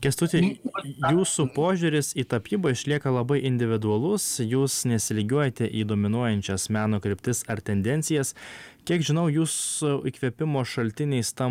Kęstuti, jūsų požiūris į tapybą išlieka labai individualus, jūs nesilygiuojate į dominuojančias meno kryptis ar tendencijas. Kiek žinau, jūsų įkvėpimo šaltiniais tampa